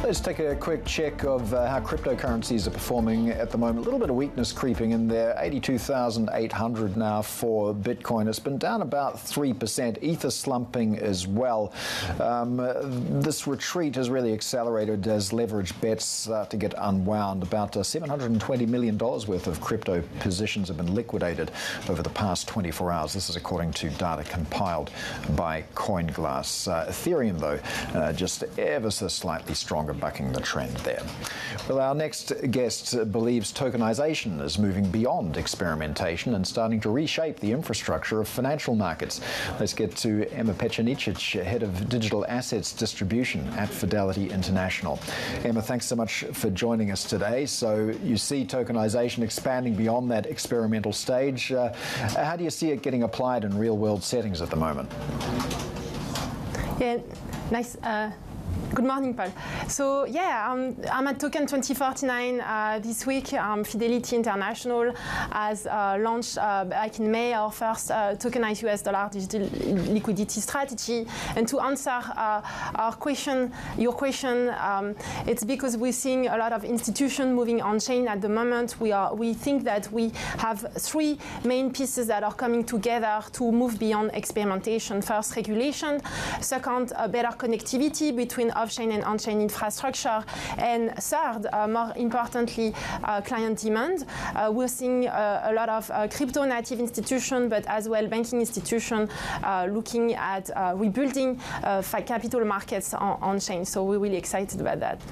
Let's take a quick check of how cryptocurrencies are performing at the moment. A little bit of weakness creeping in there. 82,800 now for Bitcoin. It's been down about 3%. Ether slumping as well. This retreat has really accelerated as leverage bets start to get unwound. About $720 million worth of crypto positions have been liquidated over the past 24 hours. This is according to data compiled by CoinGlass. Ethereum, though, just ever so slightly stronger, bucking the trend there. Well, our next guest believes tokenization is moving beyond experimentation and starting to reshape the infrastructure of financial markets. Let's get to Emma Pecanicic, Head of Digital Assets Distribution at Fidelity International. Emma, thanks so much for joining us today. So you see tokenization expanding beyond that experimental stage. How do you see it getting applied in real-world settings at the moment? Yeah, nice. Good morning, Paul. So yeah, I'm at Token 2049 this week. Fidelity International has launched back in May our first tokenized US dollar digital liquidity strategy. And to answer your question, it's because we're seeing a lot of institutions moving on chain at the moment. We think that we have three main pieces that are coming together to move beyond experimentation. First, regulation. Second, better connectivity between off-chain and on-chain infrastructure. And third, more importantly, client demand. We're seeing a lot of crypto-native institutions, but as well banking institutions looking at rebuilding capital markets on-chain. So we're really excited about that.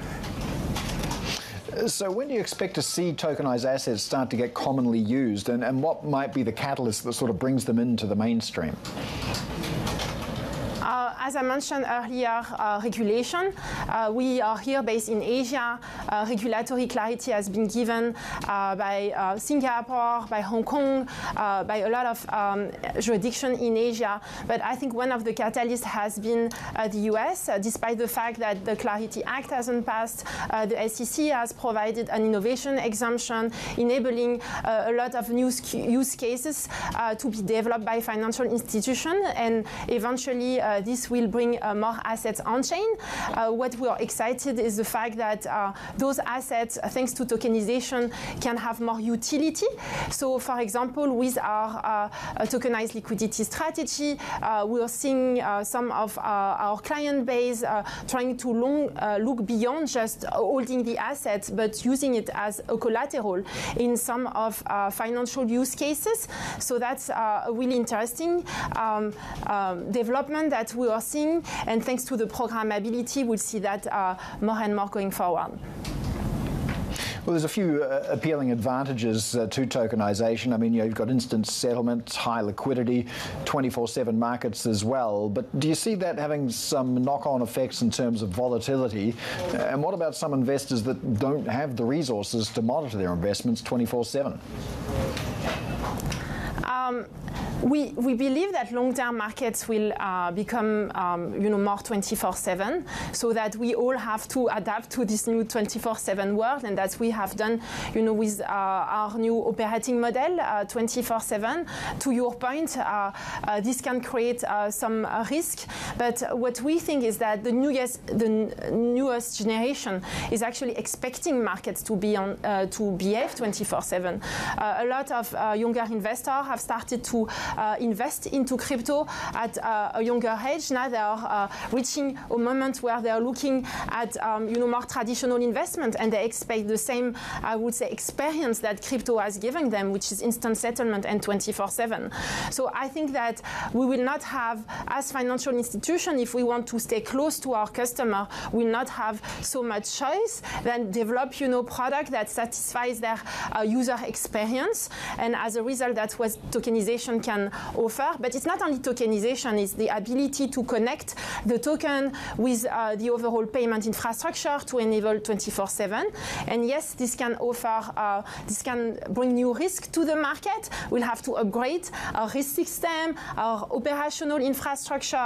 So when do you expect to see tokenized assets start to get commonly used, and what might be the catalyst that sort of brings them into the mainstream? As I mentioned earlier, regulation. We are here based in Asia. Regulatory clarity has been given by Singapore, by Hong Kong, by a lot of jurisdiction in Asia. But I think one of the catalysts has been the US. Despite the fact that the Clarity Act hasn't passed, the SEC has provided an innovation exemption, enabling a lot of new use cases to be developed by financial institutions, and eventually this will bring more assets on-chain. What we are excited is the fact that those assets, thanks to tokenization, can have more utility. So, for example, with our tokenized liquidity strategy, we are seeing some of our client base trying to look beyond just holding the assets, but using it as a collateral in some of financial use cases. So that's a really interesting development that we are seeing, and thanks to the programmability, we'll see that more and more going forward. Well, there's a few appealing advantages to tokenization. I mean, you've got instant settlement, high liquidity, 24/7 markets as well. But do you see that having some knock-on effects in terms of volatility? And what about some investors that don't have the resources to monitor their investments 24/7? We believe that long-term markets will become more 24/7, so that we all have to adapt to this new 24/7 world, and that we have done with our new operating model 24/7. To your point, this can create some risk, but what we think is that the newest generation is actually expecting markets to behave 24/7. A lot of younger investors have started to invest into crypto at a younger age. Now they are reaching a moment where they are looking at more traditional investment, and they expect the same, I would say, experience that crypto has given them, which is instant settlement and 24/7. So I think that we will not have, as financial institution, if we want to stay close to our customer, we will not have so much choice than develop product that satisfies their user experience. And as a result, that's what tokenization can offer. But it's not only tokenization, it's the ability to connect the token with the overall payment infrastructure to enable 24/7. And yes, this can offer, this can bring new risk to the market. We'll have to upgrade our risk system, our operational infrastructure,